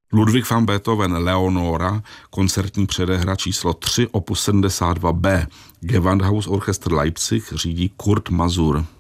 Ludwig van Beethoven Leonora, koncertní předehra číslo 3 opus 72b. Gewandhausorchester Leipzig řídí Kurt Masur.